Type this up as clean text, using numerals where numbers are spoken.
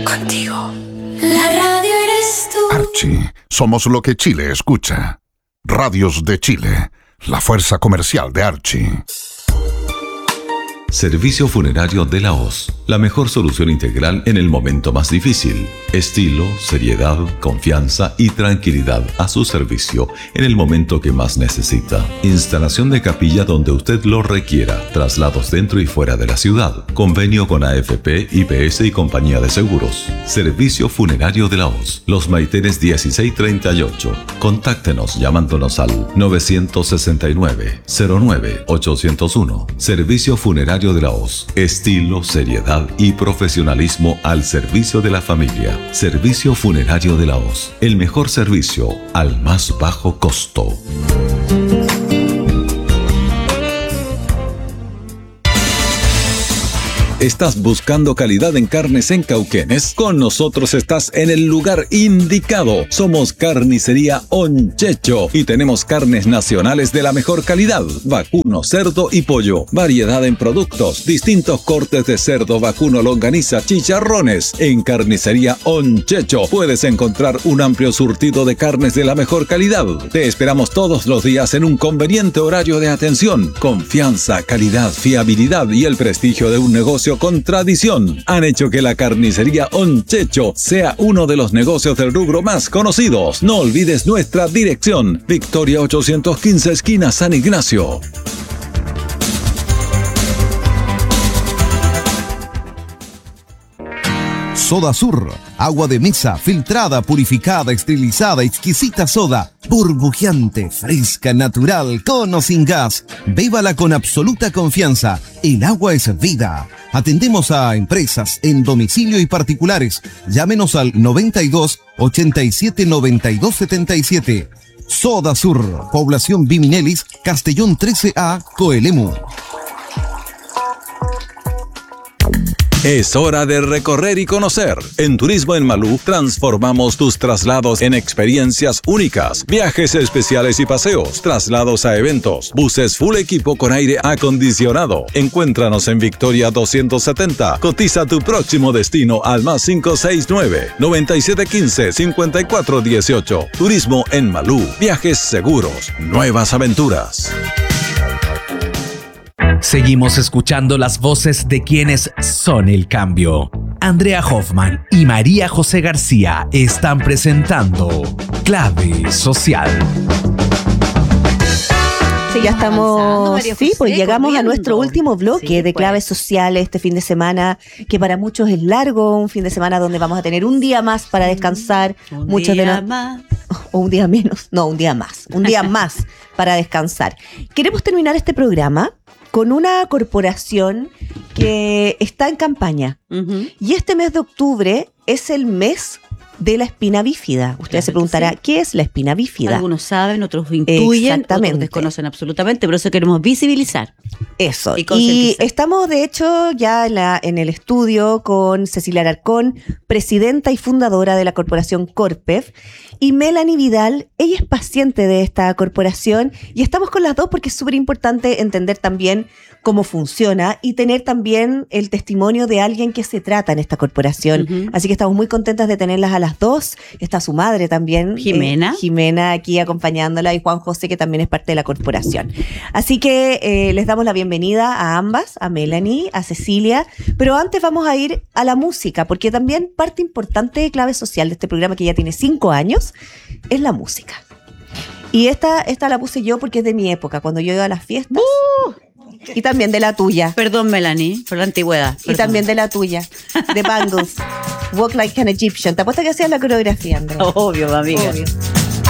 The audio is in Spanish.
contigo. La radio eres tú. Archie, somos lo que Chile escucha. Radios de Chile, la fuerza comercial de Archie. Servicio Funerario de la Hoz, la mejor solución integral en el momento más difícil. Estilo, seriedad, confianza y tranquilidad a su servicio en el momento que más necesita. Instalación de capilla donde usted lo requiera. Traslados dentro y fuera de la ciudad. Convenio con AFP, IPS y compañía de seguros. Servicio Funerario de la Hoz. Los Maitenes 1638. Contáctenos llamándonos al 969-09-801. Servicio Funerario de la Hoz. Estilo, seriedad y profesionalismo al servicio de la familia. Servicio Funerario de la Hoz. El mejor servicio al más bajo costo. ¿Estás buscando calidad en carnes en Cauquenes? Con nosotros estás en el lugar indicado. Somos Carnicería Onchecho y tenemos carnes nacionales de la mejor calidad. Vacuno, cerdo y pollo. Variedad en productos. Distintos cortes de cerdo, vacuno, longaniza, chicharrones. En Carnicería Onchecho puedes encontrar un amplio surtido de carnes de la mejor calidad. Te esperamos todos los días en un conveniente horario de atención. Confianza, calidad, fiabilidad y el prestigio de un negocio con tradición han hecho que la Carnicería Onchecho sea uno de los negocios del rubro más conocidos. No olvides nuestra dirección: Victoria 815, esquina San Ignacio. Soda Sur, agua de mesa, filtrada, purificada, esterilizada, exquisita soda, burbujeante, fresca, natural, con o sin gas. Bébala con absoluta confianza. El agua es vida. Atendemos a empresas, en domicilio y particulares. Llámenos al 92 87 92 77. Soda Sur, población Biminelis, Castellón 13A, Coelemu. Es hora de recorrer y conocer. En Turismo en Malú transformamos tus traslados en experiencias únicas. Viajes especiales y paseos, traslados a eventos, buses full equipo con aire acondicionado. Encuéntranos en Victoria 270. Cotiza tu próximo destino al +569 9715 5418. Turismo en Malú. Viajes seguros, nuevas aventuras. Seguimos escuchando las voces de quienes son el cambio. Andrea Hoffman y María José García están presentando Clave Social. Sí, ya estamos, sí, pues llegamos a nuestro último bloque de Claves Sociales este fin de semana, que para muchos es largo, un fin de semana donde vamos a tener un día más para descansar. Muchos día más. O un día menos, no, un día más para descansar. Queremos terminar este programa con una corporación que está en campaña. Y este mes de octubre es el mes de la espina bífida. Usted se preguntará, ¿qué es la espina bífida? Algunos saben, otros intuyen, otros desconocen absolutamente, pero eso queremos visibilizar. Eso. Y estamos, de hecho, ya en el estudio con Cecilia Alarcón, presidenta y fundadora de la corporación Corpef, y Melanie Vidal. Ella es paciente de esta corporación y estamos con las dos porque es súper importante entender también cómo funciona y tener también el testimonio de alguien que se trata en esta corporación. Así que estamos muy contentas de tenerlas a las dos. Está su madre también, Jimena aquí acompañándola, y Juan José, que también es parte de la corporación. Así que les damos la bienvenida a ambas, a Melanie, a Cecilia, pero antes vamos a ir a la música, porque también parte importante de Clave Social de este programa, que ya tiene 5 años, es la música. Y esta la puse yo porque es de mi época, cuando yo iba a las fiestas. Y también de la tuya. Perdón, Melanie, por la antigüedad. Y también de la tuya, de Bangles. Walk Like an Egyptian. ¿Te apuesto que hacías la coreografía, Andrea? Obvio, amiga. Obvio.